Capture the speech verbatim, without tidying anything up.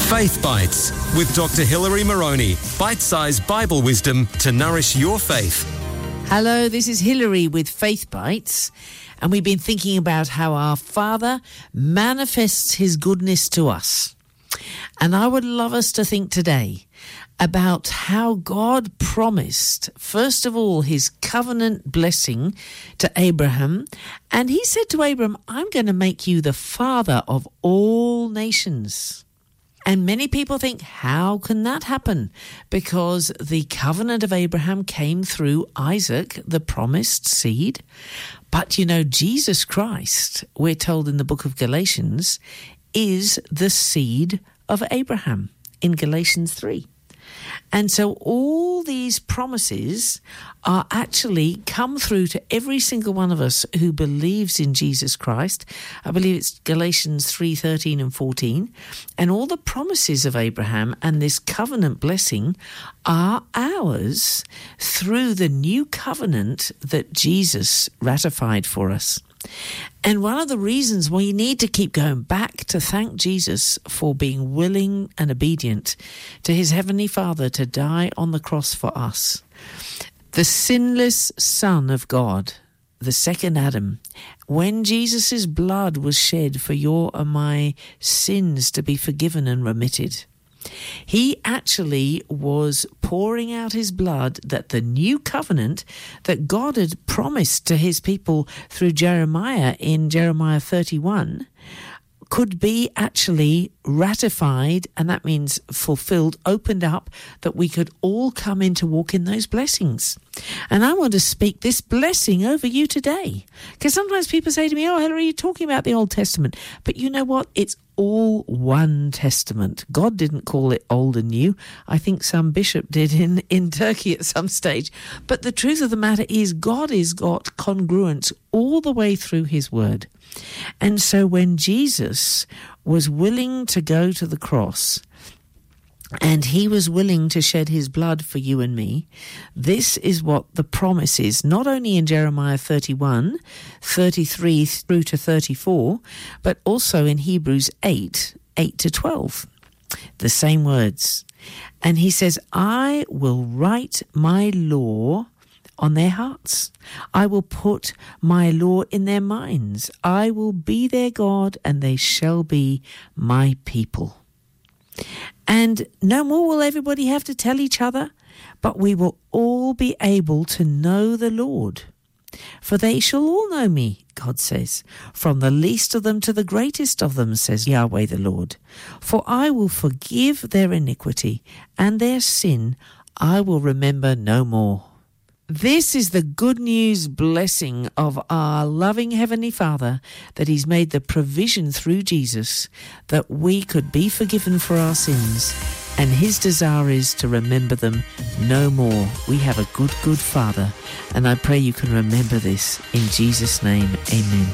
Faith Bites with Doctor Hilary Moroney. Bite-sized Bible wisdom to nourish your faith. Hello, this is Hilary with Faith Bites, and we've been thinking about how our Father manifests his goodness to us. And I would love us to think today about how God promised, first of all, his covenant blessing to Abraham. And he said to Abraham, I'm going to make you the father of all nations. And many people think, how can that happen? Because the covenant of Abraham came through Isaac, the promised seed. But, you know, Jesus Christ, we're told in the book of Galatians, is the seed of Abraham in Galatians three. And so all these promises are actually come through to every single one of us who believes in Jesus Christ. I believe it's Galatians three, thirteen and fourteen. And all the promises of Abraham and this covenant blessing are ours through the new covenant that Jesus ratified for us. And one of the reasons we need to keep going back to thank Jesus for being willing and obedient to his Heavenly Father to die on the cross for us. The sinless Son of God, the second Adam, when Jesus' blood was shed for your and my sins to be forgiven and remitted, he actually was pouring out his blood that the new covenant that God had promised to his people through Jeremiah in Jeremiah thirty-one could be actually ratified, and that means fulfilled, opened up, that we could all come in to walk in those blessings. And I want to speak this blessing over you today. Because sometimes people say to me, oh, Hilary, you're talking about the Old Testament. But you know what? It's all one testament. God didn't call it old and new. I think some bishop did in, in Turkey at some stage. But the truth of the matter is God has got congruence all the way through his word. And so when Jesus was willing to go to the cross, and he was willing to shed his blood for you and me, this is what the promise is, not only in Jeremiah thirty-one, thirty-three through to thirty-four, but also in Hebrews eight, eight to twelve. The same words. And he says, I will write my law on their hearts. I will put my law in their minds. I will be their God, and they shall be my people. And no more will everybody have to tell each other, but we will all be able to know the Lord. For they shall all know me, God says, from the least of them to the greatest of them, says Yahweh the Lord. For I will forgive their iniquity, and their sin I will remember no more. This is the good news blessing of our loving Heavenly Father, that he's made the provision through Jesus that we could be forgiven for our sins, and his desire is to remember them no more. We have a good, good Father, and I pray you can remember this in Jesus' name. Amen.